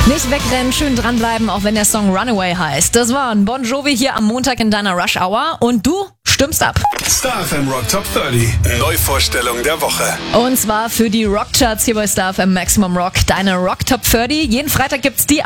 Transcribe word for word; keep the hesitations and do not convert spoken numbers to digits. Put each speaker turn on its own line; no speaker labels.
Nicht wegrennen, schön dranbleiben, auch wenn der Song Runaway heißt. Das war ein Bon Jovi hier am Montag in deiner Rush Hour und du stimmst ab.
Star F M Rock Top dreißig. Neuvorstellung der Woche.
Und zwar für die Rockcharts hier bei Star F M Maximum Rock, deine Rock Top dreißig. Jeden Freitag gibt's die